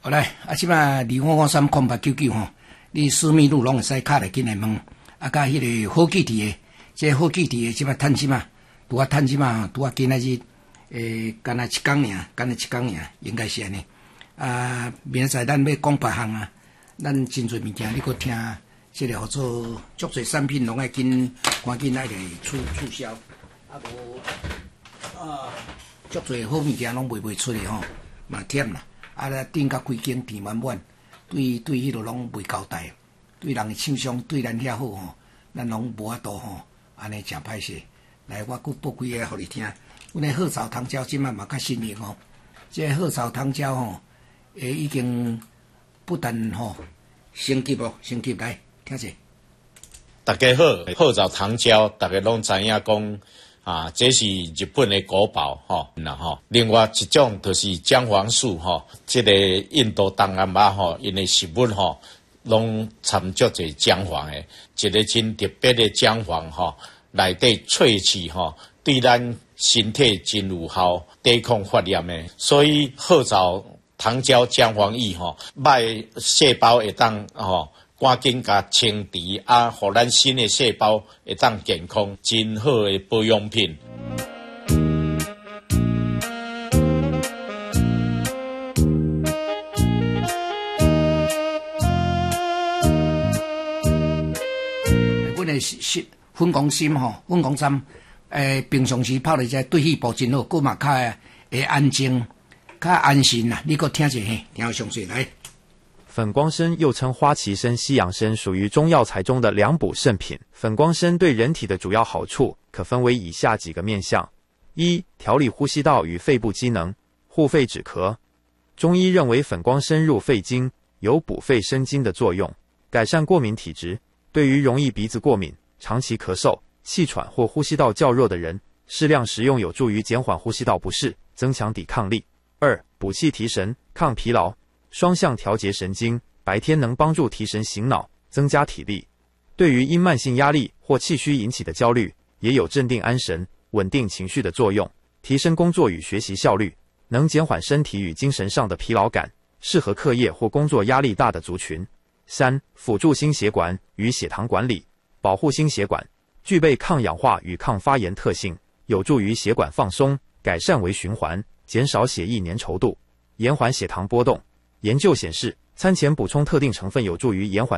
好来，即摆25530899吼，你私密路拢会使敲来进来问，甲迄个好记伫诶，即好记伫诶，即摆趁即嘛，拄啊趁即嘛，拄啊今仔日干那1工尔，干那1工尔，应该是安尼。明仔载咱要讲别项啊，咱真侪物件你搁听，即个号做足侪产品拢爱赶紧来促销，无足侪好物件拢卖袂出诶吼，嘛忝啦。顶甲规间填满满，对迄落拢袂交代，对人诶厂商对咱遐好吼，咱拢无法度吼，安尼诚歹势。来，我佫报几个互你听。阮诶鹤巢糖胶即摆嘛较新颖吼，即个鹤巢糖胶吼，已经不但吼升级哦，升级来听者。 大家好，鹤巢糖胶，大家拢知影讲。这是日本的国宝吼，另外一种就是姜黄素吼，这个印度东南亚吼，因为食物吼，拢掺足侪姜黄的，一个真特别的姜黄吼，内底萃取吼，对咱身体真有效，抵抗发炎的，所以鹤巢糖胶姜黄液吼，歹细胞会当吼。赶紧甲清除互咱新的细胞会当健康，真好的保养品。 阮的粉光芯吼，粉光针，平常时泡咧只对肺部真好，佮嘛较会安静，较安心啦。你搁听者嘿，听详细来。 粉光参又称花旗参、西洋参，属于中药材中的良补圣品。粉光参对人体的主要好处可分为以下几个面向：一、调理呼吸道与肺部机能，护肺止咳。中医认为粉光参入肺经，有补肺生津的作用，改善过敏体质。对于容易鼻子过敏、长期咳嗽、气喘或呼吸道较弱的人，适量食用有助于减缓呼吸道不适，增强抵抗力。二、补气提神，抗疲劳。双向调节神经，白天能帮助提神醒脑，增加体力。对于因慢性压力或气虚引起的焦虑，也有镇定安神、稳定情绪的作用，提升工作与学习效率，能减缓身体与精神上的疲劳感，适合课业或工作压力大的族群。三、辅助心血管与血糖管理，保护心血管，具备抗氧化与抗发炎特性，有助于血管放松，改善微循环，减少血液粘稠度，延缓血糖波动。研究显示，餐前补充特定成分有助于延缓